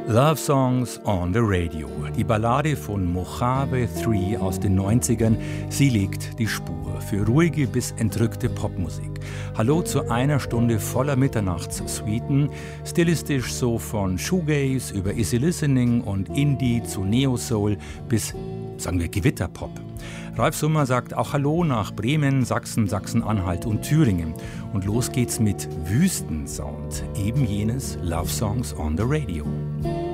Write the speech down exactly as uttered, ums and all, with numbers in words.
Love Songs on the Radio. Die Ballade von Mojave drei aus den neunzigern. Sie legt die Spur für ruhige bis entrückte Popmusik. Hallo zu einer Stunde voller Mitternachtssuiten. Stilistisch so von Shoegaze über Easy Listening und Indie zu Neo-Soul bis, sagen wir, Gewitterpop. Ralf Summer sagt auch Hallo nach Bremen, Sachsen, Sachsen-Anhalt und Thüringen. Und los geht's mit Wüstensound, eben jenes Love Songs on the Radio.